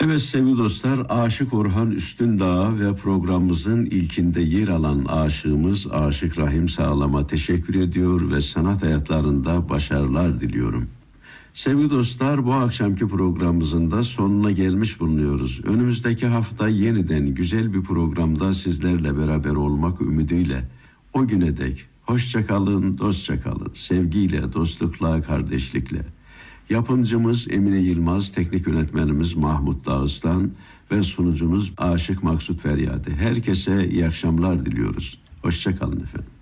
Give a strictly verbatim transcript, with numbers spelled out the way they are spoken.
Evet sevgili dostlar, Aşık Orhan Üstündağ ve programımızın ilkinde yer alan aşığımız Aşık Rahim Sağlam'a teşekkür ediyor ve sanat hayatlarında başarılar diliyorum. Sevgili dostlar, bu akşamki programımızın da sonuna gelmiş bulunuyoruz. Önümüzdeki hafta yeniden güzel bir programda sizlerle beraber olmak ümidiyle o güne dek hoşça kalın, dostça kalın, sevgiyle, dostlukla, kardeşlikle. Yapımcımız Emine Yılmaz, teknik yönetmenimiz Mahmut Dağıstan ve sunucumuz Aşık Maksut Feryadi. Herkese iyi akşamlar diliyoruz. Hoşça kalın efendim.